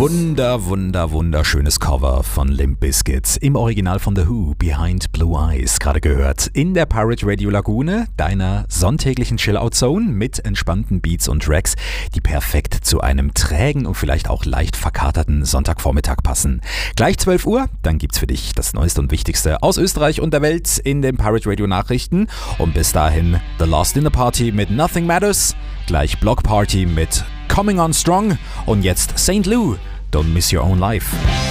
Wunderschönes Cover von Limp Bizkit im Original von The Who, Behind Blue Eyes, gerade gehört in der Pirate Radio Lagune, deiner sonntäglichen Chill-Out-Zone mit entspannten Beats und Tracks, die perfekt zu einem trägen und vielleicht auch leicht verkaterten Sonntagvormittag passen. Gleich 12 Uhr, dann gibt's für dich das Neueste und Wichtigste aus Österreich und der Welt in den Pirate Radio Nachrichten und bis dahin The Lost in the Party mit Nothing Matters, gleich Block Party mit Coming on Strong und jetzt St. Lou, Don't Miss Your Own Life.